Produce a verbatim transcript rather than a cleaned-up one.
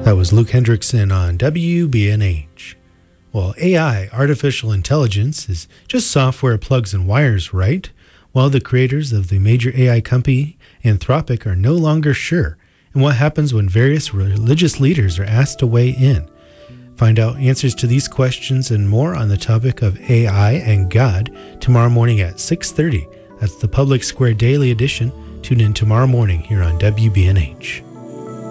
That was Luke Hendrickson on W B N H. Well, A I, artificial intelligence, is just software, plugs, and wires, right? Well, the creators of the major A I company, Anthropic, are no longer sure. And what happens when various religious leaders are asked to weigh in? Find out answers to these questions and more on the topic of A I and God tomorrow morning at six thirty. That's the Public Square Daily Edition. Tune in tomorrow morning here on W B N H.